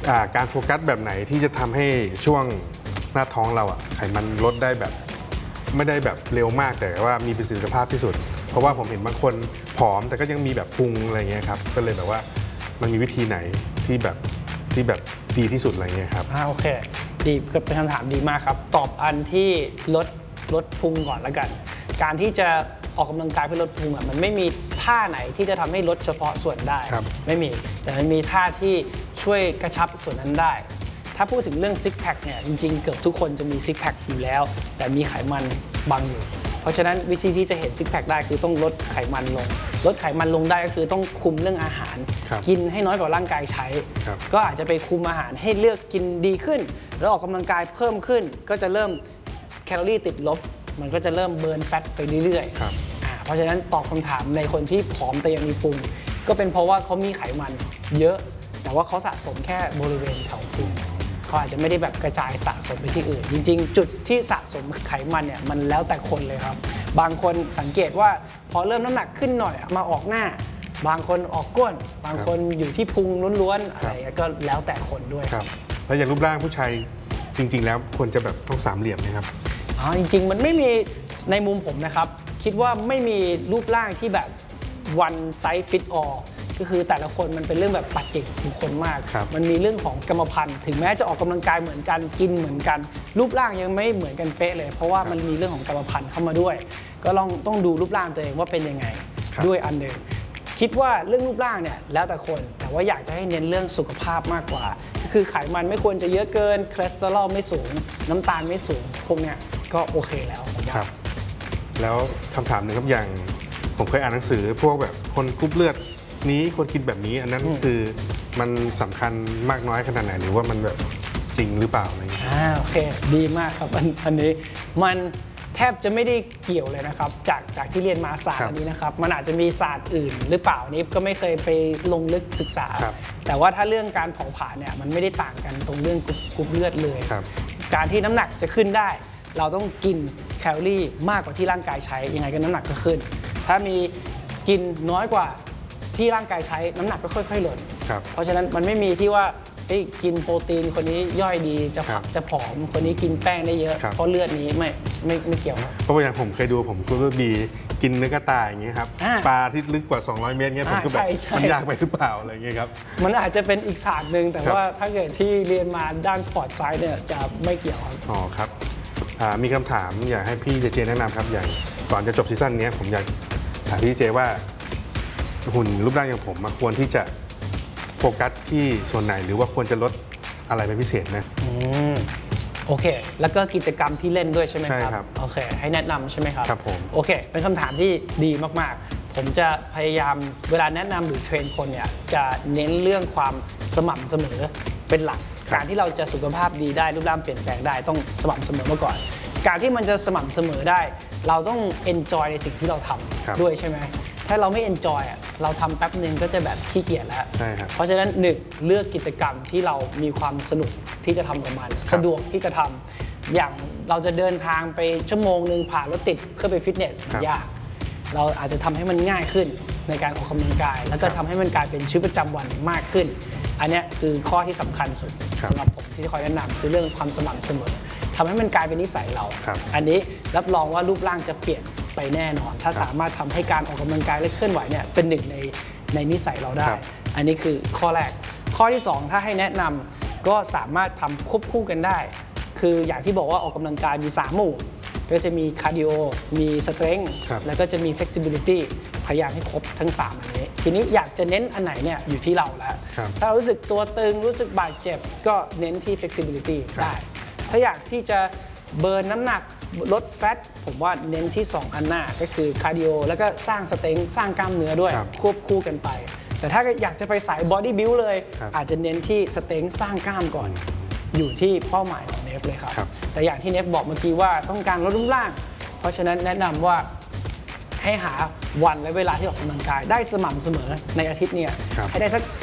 การโฟกัสแบบไหนที่จะทำให้ช่วงหน้าท้องเราไขมันลดได้แบบไม่ได้แบบเร็วมากแต่ว่ามีประสิทธิภาพที่สุดเพราะว่าผมเห็นบางคนผอมแต่ก็ยังมีแบบพุงอะไรเงี้ยครับก็เลยแบบว่ามันมีวิธีไหนที่แบบดีที่สุดอะไรเงี้ยครับโอเคดีก็เป็นคำถามดีมากครับตอบอันที่ลดพุงก่อนแล้วกันการที่จะออกกำลังกายเพื่อลดพุงมันไม่มีท่าไหนที่จะทำให้ลดเฉพาะส่วนได้ไม่มีแต่มันมีท่าที่ช่วยกระชับส่วนนั้นได้ถ้าพูดถึงเรื่องซิกแพคเนี่ยจริงๆเกือบทุกคนจะมีซิกแพคอยู่แล้วแต่มีไขมันบังอยู่เพราะฉะนั้นวิธีที่จะเห็นซิกแพคได้คือต้องลดไขมันลงลดไขมันลงได้ก็คือต้องคุมเรื่องอาหารกินให้น้อยกว่าร่างกายใช้ก็อาจจะไปคุมอาหารให้เลือกกินดีขึ้นแล้วออกกำลังกายเพิ่มขึ้นก็จะเริ่มแคลอรี่ติดลบมันก็จะเริ่มเบิร์นแฟตไปเรื่อยๆเพราะฉะนั้นตอบคำถามในคนที่ผอมแต่ยังมีพุงก็เป็นเพราะว่าเขามีไขมันเยอะแต่ว่าเขาสะสมแค่บริเวณแถวพุงเขาอาจจะไม่ได้แบบกระจายสะสมไปที่อื่นจริงๆจุดที่สะสมไขมันเนี่ยมันแล้วแต่คนเลยครับบางคนสังเกตว่าพอเริ่มน้ำหนักขึ้นหน่อยมาออกหน้าบางคนออกก้นบางคนอยู่ที่พุงล้วนๆอะไรก็แล้วแต่คนด้วยครับแล้วอย่างรูปร่างผู้ชายจริงๆแล้วควรจะแบบต้องสามเหลี่ยมไหมครับจริงๆมันไม่มีในมุมผมนะครับคิดว่าไม่มีรูปร่างที่แบบ one size fit all ก็คือแต่ละคนมันเป็นเรื่องแบบปัจเจกบุคคลมากมันมีเรื่องของกรรมพันธุ์ถึงแม้จะออกกำลังกายเหมือนกันกินเหมือนกันรูปร่างยังไม่เหมือนกันเป๊ะเลยเพราะว่ามันมีเรื่องของกรรมพันธุ์เข้ามาด้วยก็ต้องดูรูปร่างตัวเองว่าเป็นยังไงด้วยอันหนึ่งคิดว่าเรื่องรูปร่างเนี่ยแล้วแต่คนแต่ว่าอยากจะให้เน้นเรื่องสุขภาพมากกว่าคือไขมันไม่ควรจะเยอะเกินคอเลสเตอรอลไม่สูงน้ำตาลไม่สูงพวกเนี้ยก็โอเคแล้วครับแล้วคำถามหนึ่งครับอย่างผมเคยอ่านหนังสือพวกแบบคนกรุ๊ปเลือดนี้ควรกินแบบนี้อันนั้นคือมันสำคัญมากน้อยขนาดไหนหรือว่ามันแบบจริงหรือเปล่าอะไรอย่างเงี้ยโอเคดีมากครับอันนี้มันแทบจะไม่ได้เกี่ยวเลยนะครับจากที่เรียนมาศาสตร์อันนี้นะครับมันอาจจะมีศาสตร์อื่นหรือเปล่านี้ก็ไม่เคยไปลงลึกศึกษาแต่ว่าถ้าเรื่องการเผาผลาญเนี่ยมันไม่ได้ต่างกันตรงเรื่องกรุ๊ปเลือดเลยการที่น้ำหนักจะขึ้นได้เราต้องกินแคลอรี่มากกว่าที่ร่างกายใช้ยังไงก็น้ำหนักก็ขึ้นถ้ามีกินน้อยกว่าที่ร่างกายใช้น้ำหนักก็ค่อยๆลดเพราะฉะนั้นมันไม่มีที่ว่ากินโปรตีนคนนี้ย่อยดีจะผอมคนนี้กินแป้งได้เยอะเพราะเลือดนี้ไม่เกี่ยวเพราะอย่างผมเคยดูผมก็บีกินเนื้อกระต่ายอย่างเงี้ยครับปลาที่ลึกกว่า200 เมตรเงี้ยผมก็แบบมันยากไปหรือเปล่าอะไรเงี้ยครับมันอาจจะเป็นอีกศาสตร์หนึ่งแต่ว่าถ้าเกิดที่เรียนมาด้านสปอร์ตไซด์เนี่ยจะไม่เกี่ยวครับมีคำถามอยากให้พี่เจแนะนำครับอย่างก่อนจะจบซีซั่นนี้ผมอยากถามพี่เจว่าหุ่นรูปร่างอย่างผมควรที่จะโฟกัสที่ส่วนไหนหรือว่าควรจะลดอะไรเป็นพิเศษไหมโอเคแล้วก็กิจกรรมที่เล่นด้วยใช่ไหมครับโอเคให้แนะนำใช่ไหมครับครับผมโอเคเป็นคำถามที่ดีมากๆผมจะพยายามเวลาแนะนำหรือเทรนคนเนี่ยจะเน้นเรื่องความสม่ำเสมอเป็นหลักการที่เราจะสุขภาพดีได้รูปร่างเปลี่ยนแปลงได้ต้องสม่ำเสมอมาก่อนการที่มันจะสม่ำเสมอได้เราต้องเอนจอยในสิ่งที่เราทำด้วยใช่ไหมถ้าเราไม่เอนจอยเราทำแป๊บนึงก็จะแบบขี้เกียจแล้วเพราะฉะนั้น1เลือกกิจกรรมที่เรามีความสนุกที่จะทำกับมันสะดวกที่จะทำอย่างเราจะเดินทางไปชั่วโมงนึงผ่านรถติดเพื่อไปฟิตเนสยากเราอาจจะทำให้มันง่ายขึ้นในการออกกำลังกายแล้วก็ทำให้มันกลายเป็นชีวิตประจำวันมากขึ้นอันนี้คือข้อที่สำคัญสุดสำหรับผมที่คอยแนะนำคือเรื่องความสม่ำเสมอทำให้มันกลายเป็นนิสัยเราอันนี้รับรองว่ารูปร่างจะเปลี่ยนไปแน่นอนถ้าสามารถทำให้การออกกำลังกายและเคลื่อนไหวเนี่ยเป็นหนึ่งในนิสัยเราได้อันนี้คือข้อแรกข้อที่2ถ้าให้แนะนำก็สามารถทำควบคู่กันได้คืออย่างที่บอกว่าออกกำลังกายมี3หมู่ก็จะมีคาร์ดิโอมีสเตรนท์แล้วก็จะมี flexibility พยายามให้ครบทั้ง3อันนี้ทีนี้อยากจะเน้นอันไหนเนี่ยอยู่ที่เราแล้วถ้ารู้สึกตัวตึงรู้สึกบาดเจ็บก็เน้นที่ flexibility ได้ถ้าอยากที่จะเบิร์นน้ำหนักลดแฟตผมว่าเน้นที่2อันหน้าก็คือคาร์ดิโอแล้วก็สร้างสเตรนท์สร้างกล้ามเนื้อด้วยควบคู่กันไปแต่ถ้าอยากจะไปสายบอดี้บิลเลยอาจจะเน้นที่สเตรนท์สร้างกล้ามก่อนอยู่ที่เป้าหมายของเนฟเลยครับแต่อย่างที่เนฟบอกเมื่อกี้ว่าต้องการลดรูปร่างเพราะฉะนั้นแนะนำว่าให้หาวันและเวลาที่ออกกำลังกายได้สม่ำเสมอในอาทิตย์เนี่ยให้ได้สัก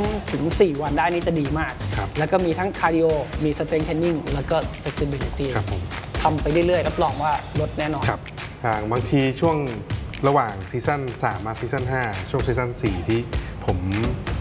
3-4 วันได้นี่จะดีมากแล้วก็มีทั้งคาร์ดิโอมีสเตรนท์เทรนนิ่งแล้วก็ flexibility ทำไปเรื่อยๆรับรองว่าลดแน่นอนบางทีช่วงระหว่างซีซั่น3มาซีซั่น5ช่วงซีซั่น4ที่ผม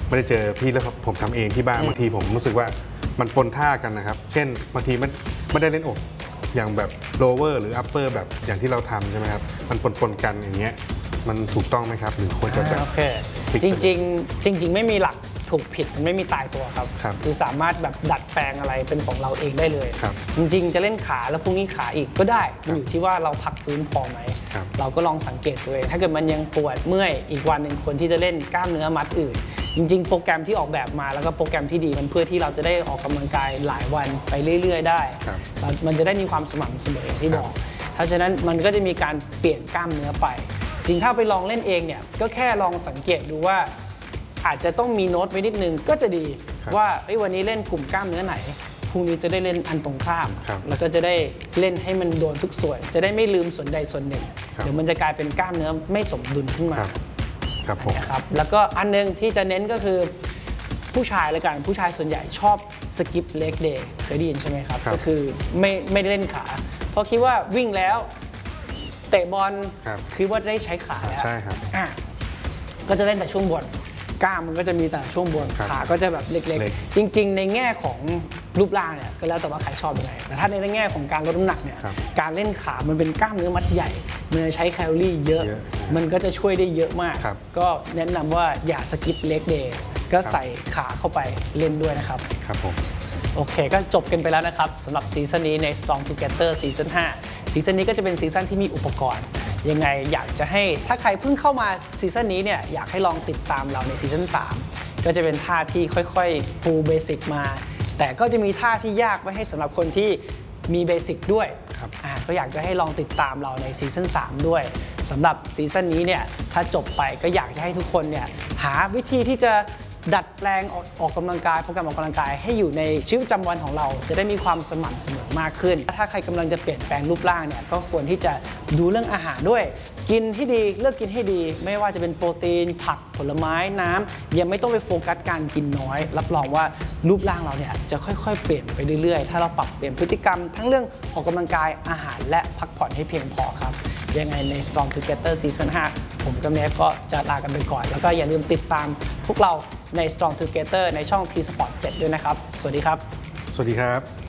ไม่ได้เจอพี่แล้วผมทำเองที่บ้านบางทีผมรู้สึกว่ามันปนท่ากันนะครับเช่นบางทีมันไม่ได้เล่นอกอย่างแบบ lower หรือ upper แบบอย่างที่เราทำใช่ไหมครับมันปนกันอย่างเงี้ยมันถูกต้องไหมครับหรือควรจะแบบโอเคจริงไม่มีหลักถูกผิดมันไม่มีตายตัวครับ คือสามารถแบบดัดแปลงอะไรเป็นของเราเองได้เลย จริงๆจะเล่นขาแล้วพรุ่งนี้ขาอีกก็ได้มันอยู่ที่ว่าเราพักฟื้นพอไหมเราก็ลองสังเกตตัวเองถ้าเกิดมันยังปวดเมื่อยอีกวันหนึ่งคนที่จะเล่นกล้ามเนื้อมัดอื่นจริงๆโปรแกรมที่ออกแบบมาแล้วก็โปรแกรมที่ดีมันเพื่อที่เราจะได้ออกกำลังกายหลายวันไปเรื่อยๆได้มันจะได้มีความสม่ำเสมออย่างที่บอกเพราะฉะนั้นมันก็จะมีการเปลี่ยนกล้ามเนื้อไปจริงถ้าไปลองเล่นเองเนี่ยก็แค่ลองสังเกตดูว่าอาจจะต้องมีโน้ตไว้นิดนึงก็จะดีว่าวันนี้เล่นกลุ่มกล้ามเนื้อไหนพรุ่งนี้จะได้เล่นอันตรงข้ามแล้วก็จะได้เล่นให้มันโดนทุกส่วนจะได้ไม่ลืมส่วนใดส่วนหนึ่งเดี๋ยวมันจะกลายเป็นกล้ามเนื้อไม่สมดุลขึ้นมานะครับแล้วก็อันนึงที่จะเน้นก็คือผู้ชายละกันผู้ชายส่วนใหญ่ชอบสกิปเล็กเดย์เคยได้ยินใช่ไหมครับก็คือไม่ได้เล่นขาเพราะคิดว่าวิ่งแล้วเตะบอลคือว่าได้ใช้ขาแล้วใช่ครับก็จะเล่นแต่ช่วงบนกล้ามมันก็จะมีแต่ช่วงบนขาก็จะแบบเล็กๆจริงๆในแง่ของรูปร่างเนี่ยก็แล้วแต่ว่าใครชอบยังไงแต่ถ้าในแง่ของการลดน้ำหนักเนี่ยการเล่นขามันเป็นกล้ามเนื้อมัดใหญ่มันใช้แคลอรี่เยอะมันก็จะช่วยได้เยอะมากก็แนะนำว่าอย่าสกิปเล็กเดย์ก็ใส่ขาเข้าไปเล่นด้วยนะครับครับผมโอเคก็จบกันไปแล้วนะครับสำหรับซีซั่นนี้ใน Strong Together ซีซั่น5ซีซั่นนี้ก็จะเป็นซีซั่นที่มีอุปกรณ์ยังไงอยากจะให้ถ้าใครเพิ่งเข้ามาซีซั่นนี้เนี่ยอยากให้ลองติดตามเราในซีซั่น3ก็จะเป็นท่าที่ค่อยๆปูเบสิกมาแต่ก็จะมีท่าที่ยากไว้ให้สำหรับคนที่มีเบสิกด้วยก็อยากจะให้ลองติดตามเราในซีซั่น3ด้วยสำหรับซีซั่นนี้เนี่ยถ้าจบไปก็อยากจะให้ทุกคนเนี่ยหาวิธีที่จะดัดแปลงออกกำลังกายโปรแกรมออกกำลังกายให้อยู่ในชีวิตประจำวันของเราจะได้มีความสม่ำเสมอมากขึ้นถ้าใครกำลังจะเปลี่ยนแปลงรูปร่างเนี่ยก็ควรที่จะดูเรื่องอาหารด้วยกินที่ดีเลือกกินให้ดีไม่ว่าจะเป็นโปรตีนผักผลไม้น้ำยังไม่ต้องไปโฟกัสการกินน้อยรับรองว่ารูปร่างเราเนี่ยจะค่อยๆเปลี่ยนไปเรื่อยๆถ้าเราปรับเปลี่ยนพฤติกรรมทั้งเรื่องออกกำลังกายอาหารและพักผ่อนให้เพียงพอครับยังไงใน Strong Together Season 5ผมกับเนฟก็จะลากันไปก่อนแล้วก็อย่าลืมติดตามพวกเราใน Strong Together ในช่อง T Sport 7 ด้วยนะครับสวัสดีครับสวัสดีครับ